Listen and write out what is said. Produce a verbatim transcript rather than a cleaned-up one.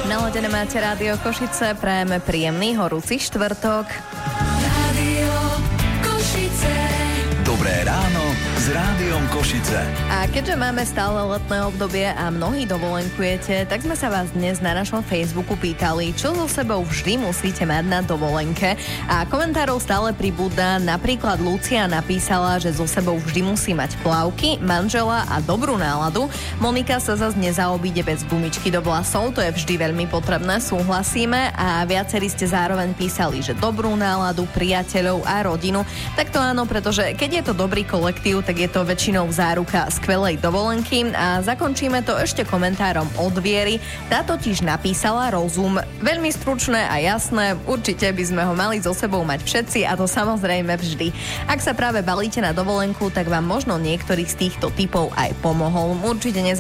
Naladené máte Rádio Košice, prajeme príjemný horúci štvrtok. Rádio Košice. Dobré ráno s Rádiom Košice. A keďže máme stále letné obdobie a mnohí dovolenkujete, tak sme sa vás dnes na našom Facebooku pýtali, čo so sebou vždy musíte mať na dovolenke. A komentárov stále pribúda. Napríklad Lucia napísala, že so sebou vždy musí mať plavky, manžela a dobrú náladu. Monika sa zase nezaobíde bez gumičky do vlasov, to je vždy veľmi potrebné, súhlasíme. A viacerí ste zároveň písali, že dobrú náladu, priateľov a rodinu. Tak to áno, pretože keď je to dobrý kolektív, tak je to väčšinou záruka skvelej dovolenky. A zakončíme to ešte komentárom od Viery. Tá totiž napísala rozum. Veľmi stručné a jasné, určite by sme ho mali so sebou mať všetci, a to samozrejme vždy. Ak sa práve balíte na dovolenku, tak vám možno niektorý z týchto typov aj pomohol. Určite neza